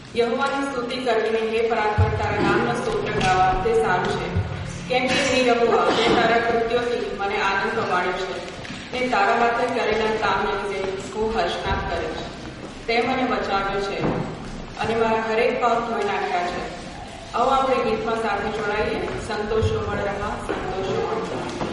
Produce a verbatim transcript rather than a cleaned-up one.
યહોવાની સ્તુતિ કરીને હે પરાત્પર તારા નામનો સ્તોત્ર ગાવા તે સારું છે, કેમ કે હે યહોવા તે તારા કૃત્યોથી મને આનંદ પમાડ્યો છે ને તારા માટે કરેલા કામને લીધે હું હર્ષનાદ કરીશ. તે મને બચાવ્યો છે અને મારા હરેક પાપ ધોઈ નાખ્યા છે. આવો આપણે ગીતમાં સાથે જોડાઈએ, સંતોષો મળ રહા સંતોષો મળ રહા.